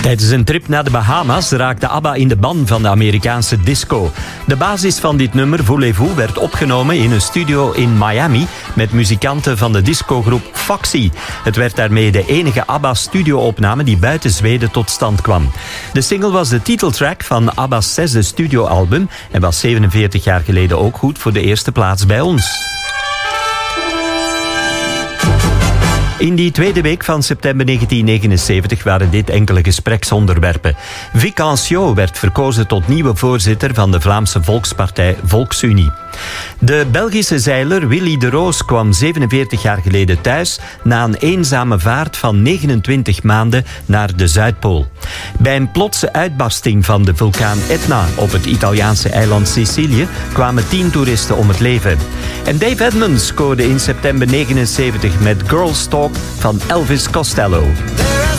Tijdens een trip naar de Bahama's raakte ABBA in de ban van de Amerikaanse disco. De basis van dit nummer, Voulez-vous, werd opgenomen in een studio in Miami met muzikanten van de discogroep Foxy. Het werd daarmee de enige ABBA-studioopname die buiten Zweden tot stand kwam. De single was de titeltrack van ABBA's 6e studioalbum en was 47 jaar geleden ook goed voor de eerste plaats bij ons. In die tweede week van september 1979 waren dit enkele gespreksonderwerpen. Vic Anciaux werd verkozen tot nieuwe voorzitter van de Vlaamse volkspartij Volksunie. De Belgische zeiler Willy de Roos kwam 47 jaar geleden thuis na een eenzame vaart van 29 maanden naar de Zuidpool. Bij een plotse uitbarsting van de vulkaan Etna op het Italiaanse eiland Sicilië kwamen 10 toeristen om het leven. En Dave Edmunds scoorde in september 79 met Girls Talk van Elvis Costello.